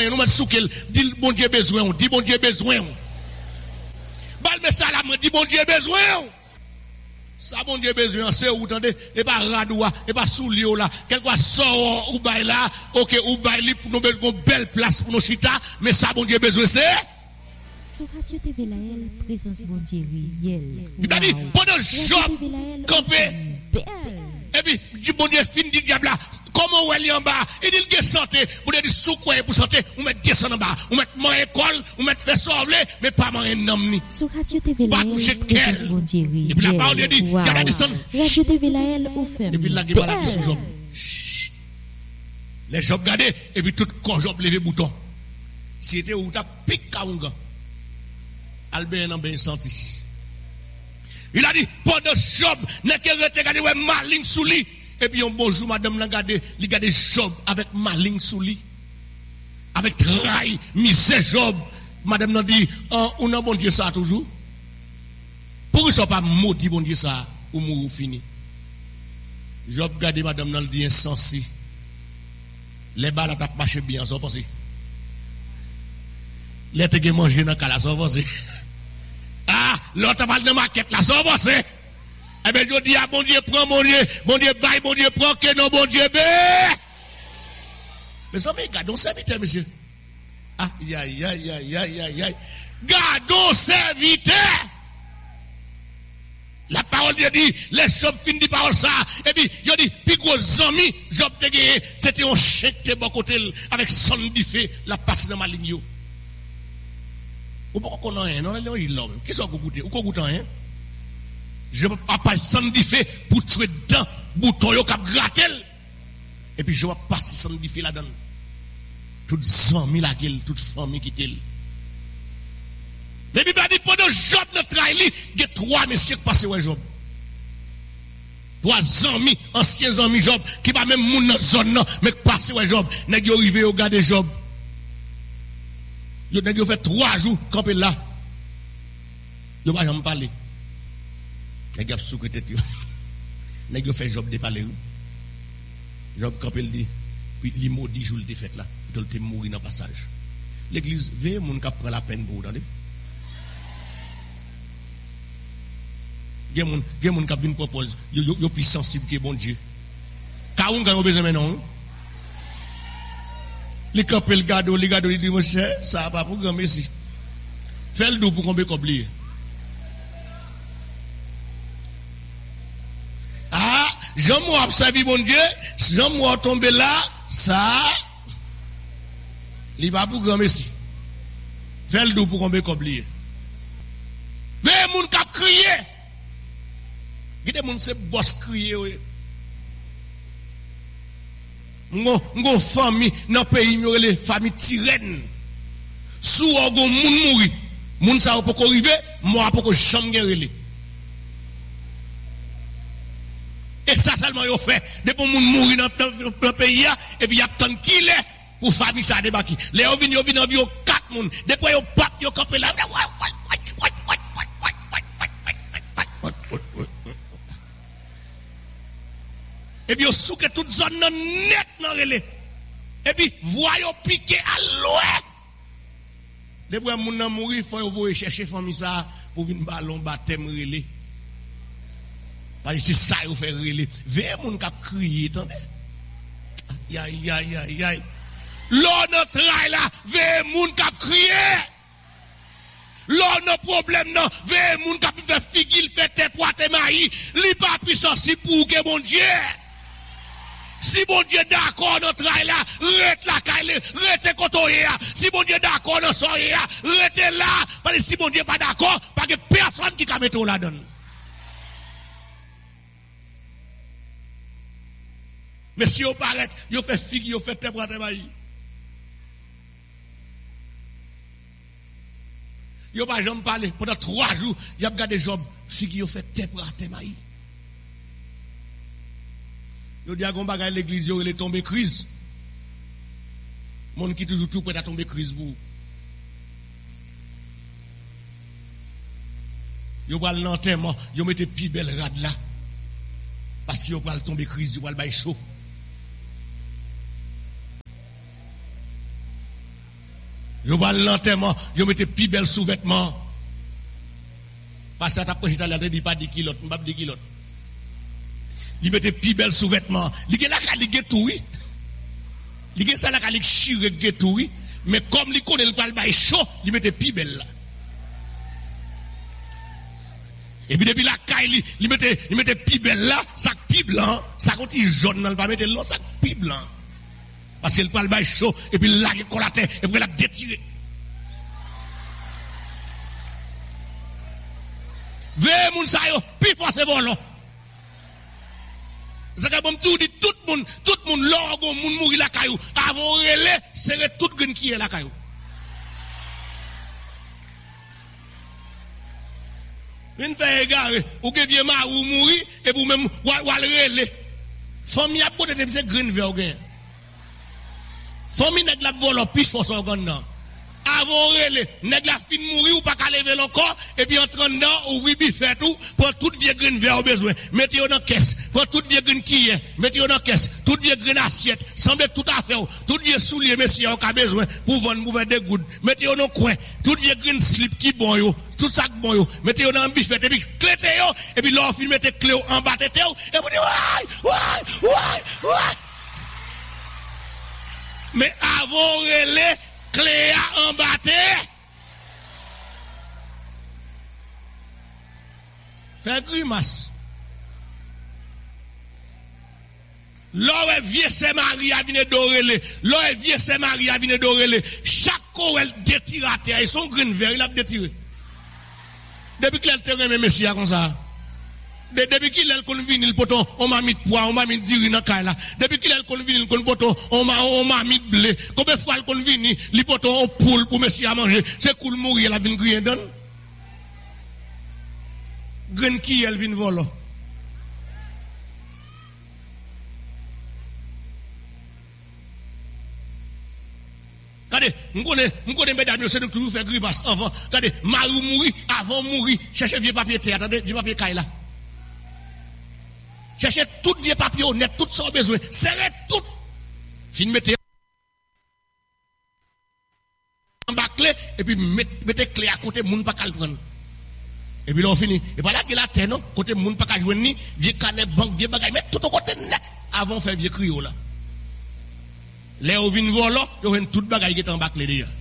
moyen, nous mettre soukel, dit bon Dieu besoin, dit bon Dieu besoin. Balme salam, dit bon Dieu besoin. Ça bon Dieu besoin, c'est où tendez, et pas radoua, et pas soulio là, quelque sort ou bail là, OK, ou bail pour nous une belle place pour nos chita, mais ça bon Dieu besoin c'est sur Radio TV Lael, présence bon Dieu réel. Il a dit pendant Job campé. Et puis du bon Dieu fin dit diable là, comment ou elle en bas, il dit que santé, pour dire sous quoi pour santé, on met descendre en bas, on met mon école, on met faire sauver, mais pas un nom ni. Sur Radio TV Lael, présence bon Dieu réel. Et puis la parole dit, diable descend. Radio TV Lael ou ferme. Et puis là qui parle là sur Job. Les Job regardez et puis tout quand Job levé bouton. Si c'était où t'as pique kaunga. Albert n'a bien senti. Il a dit, pendant Job, n'a qu'à regarder ouais maling sous lui. Et puis un bonjour, madame l'a gardé, il garde Job avec maling sous lui. Avec trahi, misère Job. Madame n'a dit, on a bon Dieu ça toujours. Pourquoi ça pas maudit bon Dieu ça, ou mourir fini. Job garde madame n'a dit insensé. Les balles t'a marché bien, ça pensé. Les te manger dans la ça pensé. Ah, l'autre parle de maquette là, ça va c'est. Eh bien, je dis à bon Dieu, prends mon Dieu, bon Dieu, bye, bon Dieu, prends que non, bon Dieu, bé. Mais ça, mais gardons serviteur, monsieur. Aïe, aïe, aïe, aïe, aïe, aïe, aïe. Gardons serviteur. La parole de dit, les Job fin dit parole ça. Et puis, il dit, puis gros amis, Job te gagné, c'était un chèque de bon côté, avec son diffé, la passe dans ma ligne. Ou pas qu'on a rien, non, l'homme. Qui sont goûté? Ou qu'on goûte rien? Je ne vais pas sans diffé pour tuer dedans, bouton yo cap gratter. Et puis je vais passer sans diffé là-dedans. Toutes amis la gueule, toute famille qui t'est. Les Bible dit pendant Job notre travail, il y a 3 messieurs qui passent ouais Job. 3 amis, anciens amis Job, qui va même moun dans zone non, mais passer ouais Job. Nèg yo arrivé au garder Job. Yo nèg yo fait 3 jours camper là. Yo pas jamais parler. Nèg yo sous tête yo. Nèg yo fait Job de parler. Job camper le dit puis li maudit jour le fait là, il te mourir dans passage. L'église veille moun ka prend la peine pour entendre. Gen moun ka vinn propose, yo plus sensible que bon Dieu. Ka on gang besoin maintenant. Les camper le gado, il dit mon cher, ça pas pour grand merci. Fais le dos pour combien coblier. Ah, j'aime observer mon Dieu, j'aime tomber là, ça il va pour grand merci. Fais le dos pour combien coblier. Mais moun ka crier. Gide moun se boss crier oui. Ngo famille dans pays mi les famille tirenne. Sou ogon moun mouri. Moun sa pas ko rive, moi pas ko jamais relé. Et ça seulement yo fait depuis moun mouri dans le pays et puis y a tant qu'il est pour famille ça débarquer. Les yo vinn environ 4 moun. Depuis yo pape yo camper là. Et puis, sous que toute zone net dans relais. Et puis, voyons piquer à loin. Depuis moun nan mouri, il faut vous chercher famille ça pour venir ballon baptême relais. Parce que c'est ça vous fait relais. Veille moun k'ap crier, attendez. Aïe aïe aïe aïe. L'on notre trail là, veille moun k'ap crier. L'on nos problème non, veille moun k'ap fait figil fait tête poite maï, li pas puissance pour que mon Dieu. Si bon Dieu d'accord dans travail là, rete la caille, rete kotoye. Si bon Dieu d'accord dans soye, rete là. Parce que si bon Dieu pas d'accord, pas que personne qui ka mettre là dedans. Mais si on paraît, yo fait figue, yo fait tête pour travail. Yo pas jamais parler pendant 3 jours, y a regardé Job, figue yo fait tête pour travail. Yo dit à gon bagay l'église yo il est tombé crise. Monde qui toujours tout prêt à tomber crise pour. Yo va l'enterrement, yo mette pi belle rad là. Parce que yo va tomber crise, yo va le bail chaud. Yo va l'enterrement, yo mette plus belle sous-vêtement. Parce que t'as prêché dans la dit pas 10 kilos, pas 10 kilos. Il mette plus belle sous-vêtement. Il y a la calige tout oui. Il y a ça la calige chire tout oui, mais comme il connaît le bail chaud, il mette plus belle là. Et puis depuis la caille, il mettait pi belle là, sac pi blanc, ça compte jaune, il va mettre l'autre sac pi blanc. Parce qu'il parle bail chaud, et puis là, il colle la terre, et puis il a détiré. Veuillez moun sa yo, pi force volant. C'est que bon tout dit tout le monde, l'orgon, moun mourir la caillou, avant relais, c'est tout le qui est la caillou. Une fait égaré, ou que vieux marou mourir, et vous même, ou relais. Famille a poté de ces green vert. Famille n'a de la vol, puis force organ non. Avant relais, n'a de la fin mourir ou pas qu'à lever encore, et puis en 30 ans, ouvrir buffet tout, pour tout vieux green vert au besoin. Mettez-vous dans caisse, pour tout vieux green qui est, mettez-vous dans caisse, tout vieux green assiette, semble tout à fait, tout vieux soulier, messieurs, on a besoin, pour vendre des gouttes. Mettez-vous dans coin, tout vieux green slip qui bon yo. Tout ça bon yo, mettez-vous dans un buffet, et puis clétez yo, et puis l'or film mettez clé en bas de terre, et vous dites, ouais. Mais avant relais, clé à en bas de terre. Fait grimace. L'or est vieux Saint-Marie à venir d'orele. L'or est vieux Saint-Marie à venir d'orele. Chaque corps détire à terre, et son green vert, il a détiré. Depuis qu'il a le terrain, messieurs, comme ça. Depuis qu'il a le convenu, le poton, on m'a mis de poids, on m'a mis de diri dans la là. Depuis qu'il a le convenu, le poton, on m'a mis de blé. Combien de fois le convenu, le poton, on poule pour messieurs à manger. C'est cool mourir, la vine grien donne. Green qui elle vine voler. Regardez, nous connaissons mesdames, c'est toujours faire grimace avant. Regardez, Marou mourir, avant mourir, cherchez vieux papier terre, attendez, vieux papier caille là. Cherchez tout vieux papier honnête, tout sans besoin. Serrez tout. Fin mettez en bas clé, et puis mettez clé à côté, moun pas qu'à le prendre. Et puis là, on finit. Et voilà que la terre, non, côté moun pas qu'à jouer ni, vieux canet, banque, vieux bagaille, mais tout au côté net, avant faire vieux cryo là. Les ou vin volant, yo ven tout bagay qui est en bas clé déjà.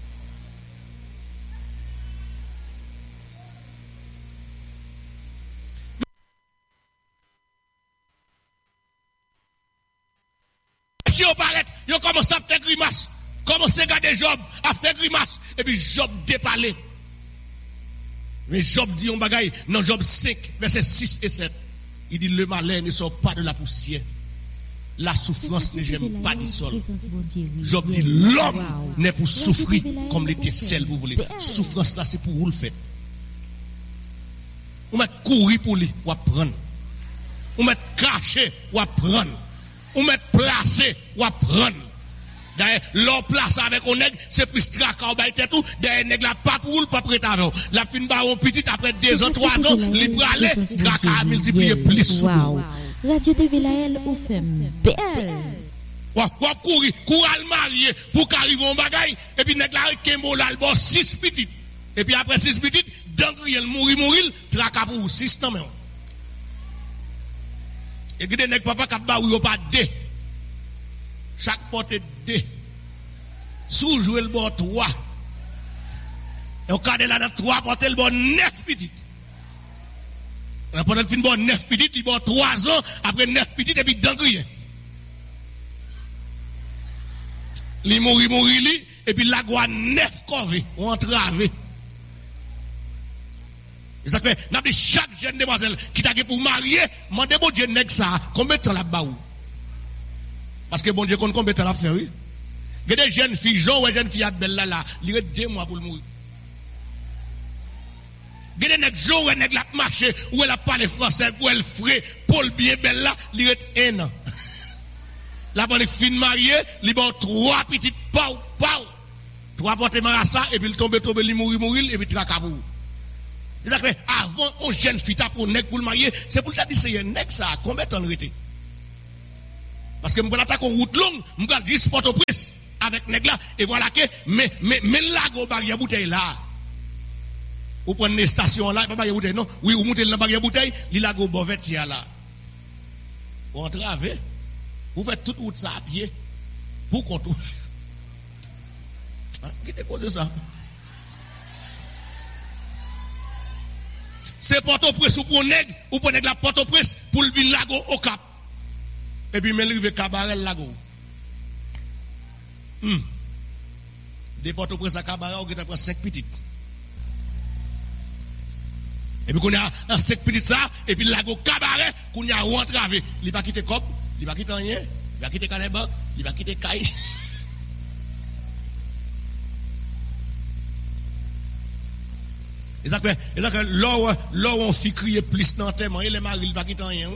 Si on paraît, yo commence à faire grimace, commence à garder Job, à faire grimace, et puis Job dépalé. Mais Job dit un bagay, dans Job 5, versets 6 et 7, il dit le malheur ne sort pas de la poussière. La souffrance ne j'aime pas du sol. Job dit l'homme n'est pour souffrir comme l'étincelle vous voulez. Souffrance là c'est pour vous le faire. Vous mettez courir pour lui, ou apprendre. Vous mettez cacher, ou apprendre. Vous mettez placer, ou apprendre. D'ailleurs, l'on place avec un nègre, c'est plus tracas ou baïté tout. D'ailleurs, nègre la pas pour pas prêt avec. La fin baron petit après 2 ans, 3 ans, libre aller, tracas multiplier plus souvent. Radio TV Lael ou femme belle. Ou courir al marié pour qu'arrive un bagay et puis nèg la kembo là bon 6 petites. Et puis après 6 petites, d'angriel mourir, traka pour 6 non mais. Et que nèg papa k'ap ba ou pas 2. Chaque porte 2. Sous jouer le bon 3. Et au cadre là dans 3 porte le bon 9 petites. Pendant fin bon 9 petites, il bon 3 ans, après 9 petites, et puis d'angrier. Il mourit, et puis la gwa 9 corvées, ou entravé. C'est ça que, n'a dit chaque jeune demoiselle qui t'a pour marier, mandez bon Dieu nèg ça, combien de temps la baou? Parce que bon Dieu compte combien de temps la fait, oui. Il y a des jeunes filles, Jean ou jeunes filles belle là, il y a 2 mois pour le mourir. Il y a des gens qui ont marché, où elle a parlé français, où elle frais, Paul bien belle là, il reste 1 an. La bonne fille mariée, il a 3 petites pau. 3 portements à ça, et puis il tombe, il mourit, et puis il tracabou. C'est-à-dire que avant, on jeune fille pour nèg pour le marier, c'est pour ça dire c'est un nèg ça, combien de temps il rete? Parce que je vais attaquer une route longue, je vais dire Port-au-Prince, avec nèg là et voilà que mais lago barrière bouteille là. Ou prenez une station là, pas barrière bouteille non. Oui, ou montez dans barrière bouteille, li lago bovette là. Ou entrave. Vous faites toute route ça à pied pour contour. Qui te cause ça? C'est Port-au-Prince ou pour nèg ou pour nèg la Port-au-Prince pour le vin lago au cap. Et puis mais rive cabaret lago. Des Port-au-Prince à cabaret on prend 5 petites. Et puis qu'on a un 5 petites ça et puis lago cabaret qu'on a rentravé, il va quitter cop, il va quitter rien, il va quitter Caneba, il va quitter Caille. Et ça que là on fit crier plus dans tellement et les maris il va quitter rien.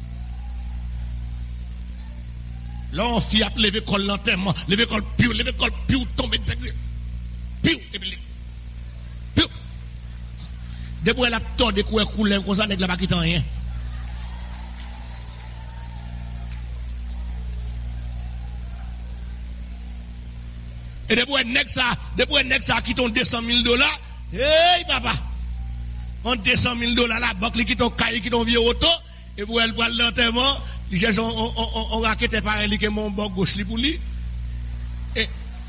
Là on fit lever col lentement, lever col piou tomber piou et puis piou. Depuis elle a tant de coups couler comme ça nèg la pas quitter rien. Et depuis nèg ça qui ton $200,000. Hey papa, on $200,000 la banque qui ton caille qui ton vieux auto et pour elle prendre l'enterrement, il cherche on raquette par elle qui mon bord gauche li pour lui. Et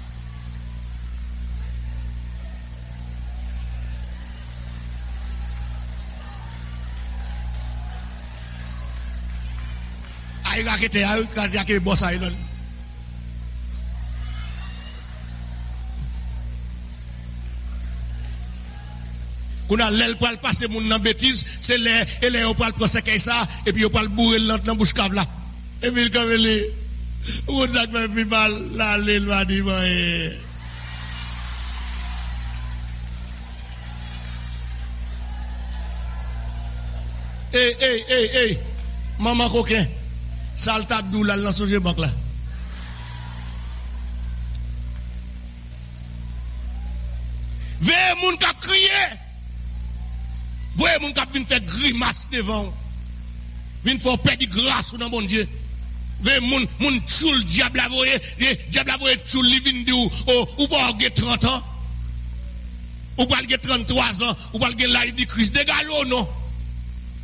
ay raquette boss ay non. On a l'aile pour passer mon dans bêtise, c'est l'air et l'air on parle prendre ça et puis on parle bourrer dans bouche cave là. Et puis quand les on ça me fait mal là l'île va dire hey maman coquin ça le tape dou là dans son banque là. Veille moun ka crier. Voyez mon cap vient faire grimace devant. Vient faire perdre grâce dans bon Dieu. Voyez mon tchoul diable voyez tchoul li vinn di ou pas 30 ans. Ou pas 33 ans, ou pas la di Christ dégalo non.